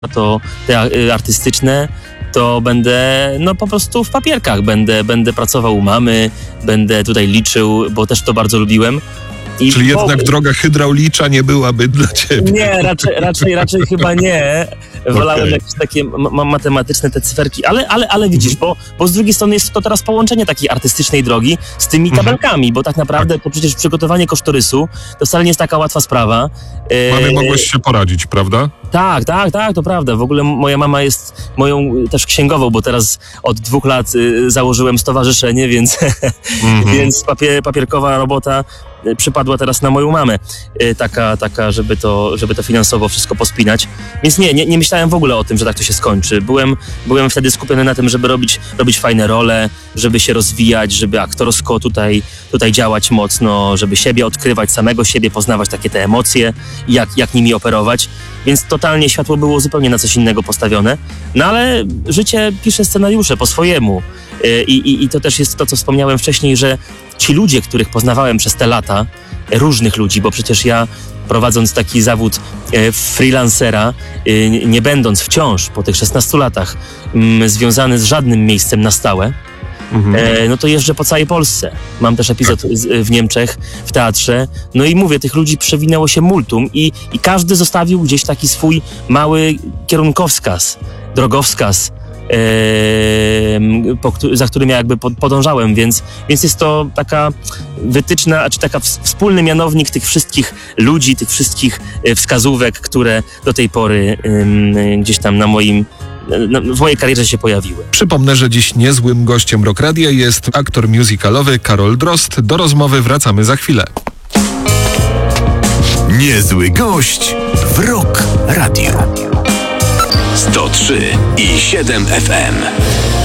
to te artystyczne, to będę po prostu w papierkach. Będę pracował u mamy, będę tutaj liczył, bo też to bardzo lubiłem. Czyli jednak droga hydraulicza nie byłaby dla ciebie. Nie, raczej chyba nie. Wolałem jakieś takie matematyczne te cyferki, ale widzisz, bo z drugiej strony jest to teraz połączenie takiej artystycznej drogi z tymi tabelkami, bo tak naprawdę to przecież przygotowanie kosztorysu to wcale nie jest taka łatwa sprawa. Mamie mogłeś się poradzić, prawda? Tak, to prawda. W ogóle moja mama jest moją też księgową, bo teraz od 2 lat założyłem stowarzyszenie, więc, więc papierkowa robota przypadła teraz na moją mamę, taka żeby to finansowo wszystko pospinać. Więc nie myślałem w ogóle o tym, że tak to się skończy. Byłem wtedy skupiony na tym, żeby robić fajne role, żeby się rozwijać, żeby aktorsko tutaj działać mocno, żeby siebie odkrywać, samego siebie, poznawać takie te emocje, jak nimi operować. Więc totalnie światło było zupełnie na coś innego postawione. No ale życie pisze scenariusze po swojemu. I to też jest to, co wspomniałem wcześniej, że ci ludzie, których poznawałem przez te lata, różnych ludzi, bo przecież ja prowadząc taki zawód freelancera, nie będąc wciąż po tych 16 latach związany z żadnym miejscem na stałe, no to jeżdżę po całej Polsce. Mam też epizod w Niemczech, w teatrze. No i mówię, tych ludzi przewinęło się multum i każdy zostawił gdzieś taki swój mały kierunkowskaz, drogowskaz, za którym ja jakby podążałem, więc jest to taka wytyczna, czy taka wspólny mianownik tych wszystkich ludzi, tych wszystkich wskazówek, które do tej pory gdzieś tam w mojej karierze się pojawiły. Przypomnę, że dziś niezłym gościem Rock Radia jest aktor musicalowy Karol Drozd. Do rozmowy wracamy za chwilę. Niezły gość w Rock Radio. 103,7 FM.